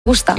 gusta.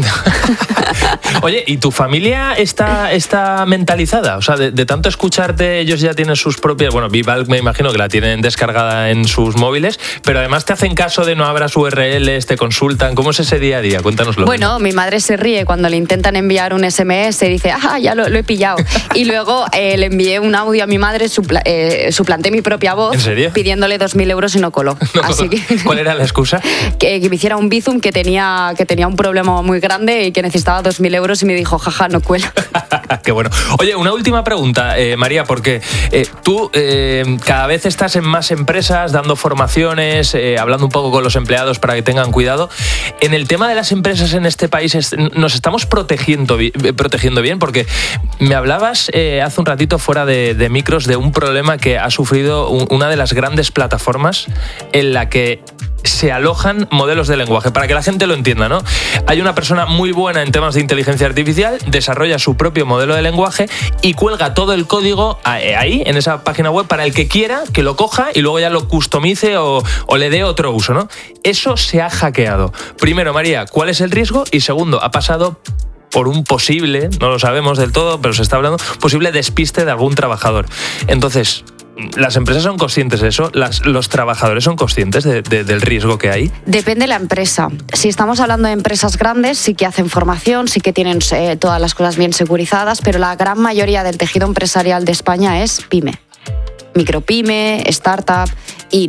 Oye, ¿y tu familia está mentalizada? O sea, de tanto escucharte, ellos ya tienen sus propias... Bueno, Vivalc me imagino que la tienen descargada en sus móviles, pero además te hacen caso de no abras URLs, te consultan. ¿Cómo es ese día a día? Cuéntanoslo. Bueno, mi madre se ríe cuando le intentan enviar un SMS y dice, ya lo he pillado. Y luego le envié un audio a mi madre, suplanté mi propia voz. ¿En serio? Pidiéndole 2.000 euros y no coló. Así que, ¿cuál era la excusa? Que me hiciera un Bizum que tenía un problema muy grande y que necesitaba 2.000 euros y me dijo, jaja, no cuela. Qué bueno. Oye, una última pregunta, María, porque tú cada vez estás en más empresas dando formaciones, hablando un poco con los empleados para que tengan cuidado. En el tema de las empresas en este país, ¿nos estamos protegiendo bien? Porque me hablabas hace un ratito fuera de micros de un problema que ha sufrido una de las grandes plataformas en la que se alojan modelos de lenguaje. Para que la gente lo entienda, ¿no? Hay una persona muy buena en temas de inteligencia artificial, desarrolla su propio modelo de lenguaje y cuelga todo el código ahí, en esa página web, para el que quiera que lo coja y luego ya lo customice o le dé otro uso, ¿no? Eso se ha hackeado. Primero, María, ¿cuál es el riesgo? Y segundo, ha pasado por un posible, no lo sabemos del todo, pero se está hablando, posible despiste de algún trabajador. Entonces, ¿las empresas son conscientes de eso? ¿Los trabajadores son conscientes del riesgo que hay? Depende de la empresa. Si estamos hablando de empresas grandes, sí que hacen formación, sí que tienen todas las cosas bien securizadas, pero la gran mayoría del tejido empresarial de España es pyme. Micropyme, startup, y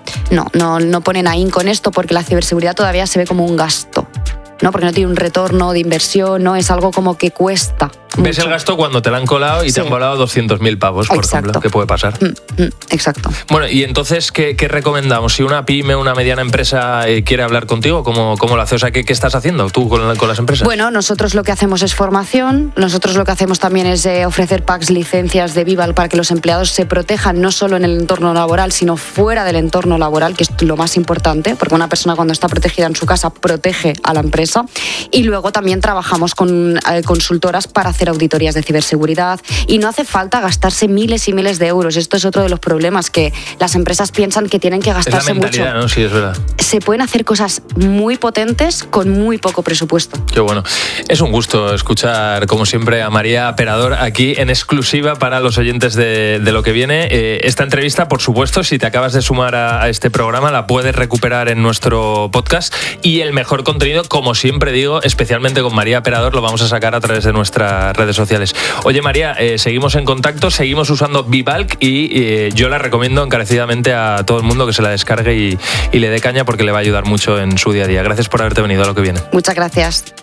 no ponen ahí con esto porque la ciberseguridad todavía se ve como un gasto. ¿No? Porque no tiene un retorno de inversión, no es algo como que cuesta. Ves mucho. El gasto cuando te la han colado y te han volado 200.000 pavos, por ejemplo, que puede pasar. Exacto. Bueno, y entonces, ¿qué recomendamos? Si una pyme, una mediana empresa quiere hablar contigo, ¿cómo lo hace? O sea, ¿qué estás haciendo tú con las empresas? Bueno, nosotros lo que hacemos es formación, nosotros lo que hacemos también es ofrecer packs, licencias de Vivalc para que los empleados se protejan no solo en el entorno laboral, sino fuera del entorno laboral, que es lo más importante, porque una persona cuando está protegida en su casa protege a la empresa. Y luego también trabajamos con consultoras para hacer auditorías de ciberseguridad y no hace falta gastarse miles y miles de euros. Esto es otro de los problemas, que las empresas piensan que tienen que gastarse mucho. Es la mentalidad, ¿no? Sí, es verdad. Se pueden hacer cosas muy potentes con muy poco presupuesto. Qué bueno. Es un gusto escuchar, como siempre, a María Perador aquí en exclusiva para los oyentes de Lo que viene. Esta entrevista, por supuesto, si te acabas de sumar a este programa, la puedes recuperar en nuestro podcast, y el mejor contenido, como siempre digo, especialmente con María Perador, lo vamos a sacar a través de nuestras redes sociales. Oye, María, seguimos en contacto, seguimos usando Vivalc y yo la recomiendo encarecidamente a todo el mundo que se la descargue y le dé caña, porque le va a ayudar mucho en su día a día. Gracias por haberte venido a Lo que viene. Muchas gracias.